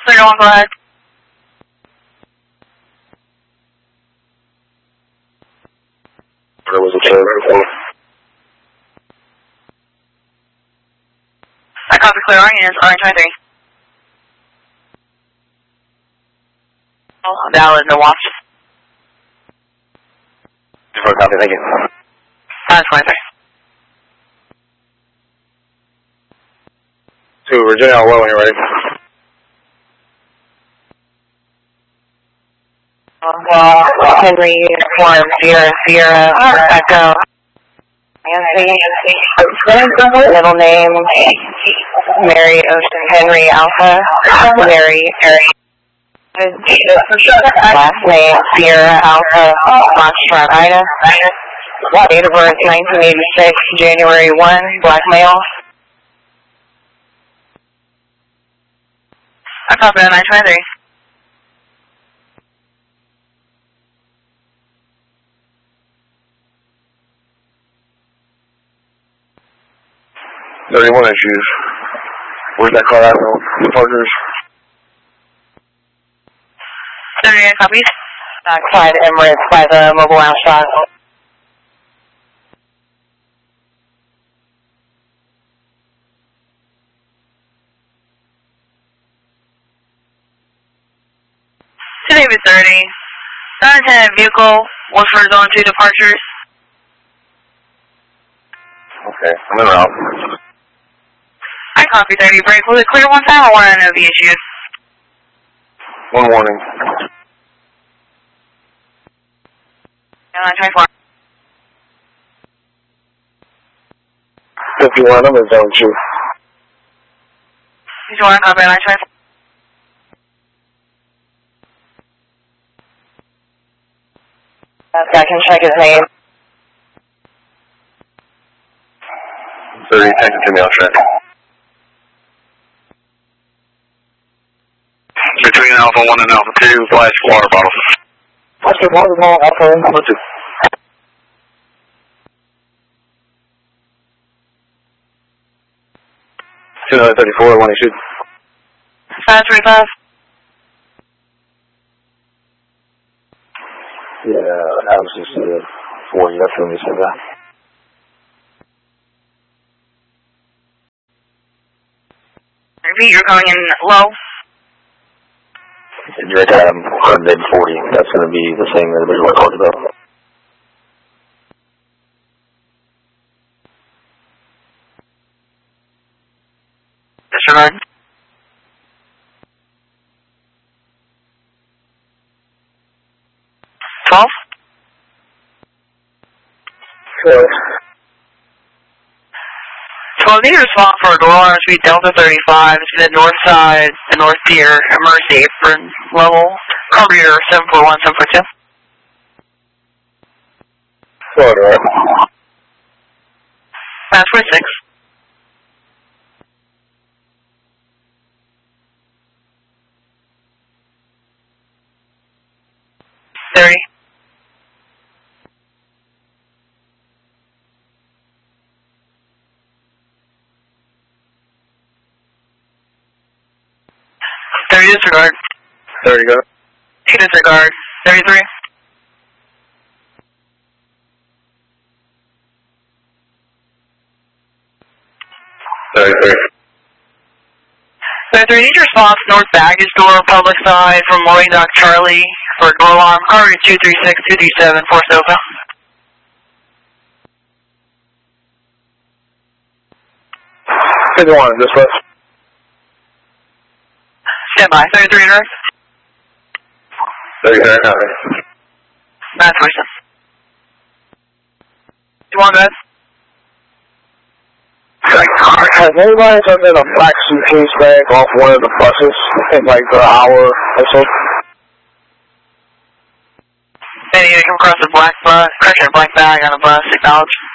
31, go ahead. There was a trailer. I copy clear on units, Orange 23. Valid, no watch. Deferred copy, thank you. 23. To Virginia, well, when you're ready. Henry, Uniform, Sierra, Echo. Nancy, middle name, Mary Ocean, Henry Alpha, Mary, last name, Sierra Alpha, Foxtrot Ida, date of birth, 1986, January 1, black male. I copy on 923. Thirty-one issues. Where's that car at? Partners. 38 copies. Backside Emirates by the Mobile Astronaut. David 30. Unintended vehicle was for zone 2 departures. Okay, I'm in route. I copy 30. Break. Was it clear one time or one I know the issues? One warning. 924. 51, I'm in zone 2. Did you want to copy 924? I can check his name. 30, take it to me, I'll check. Between Alpha 1 and Alpha 2, flash water bottle. What's the water bottle, Alpha 1? Alpha 2. 234, one issued. 535. Yeah, I was just 4, you that's when you said that. Repeat, you're coming in low. You're at mid 40. That's going to be the same that everybody talked about. Disregard. Sure. 12, need a response for a door alarm speed Delta 35 to the north side, the north pier, emergency apron level. Cover your 741, 742. Order. 26. Thirty. Disregard. 30, go. Disregard. 33. 33. 33, need your response north baggage door, public side from Lloyd Dock Charlie for door alarm. Cover 236, 237, 4 sofa. Good one, dispatch. Stand by. 33 direct. 33, copy. 927. You want that? Has anybody taken a black suitcase bag off one of the buses in like the hour or so? Any come across a black bag on a bus, acknowledge.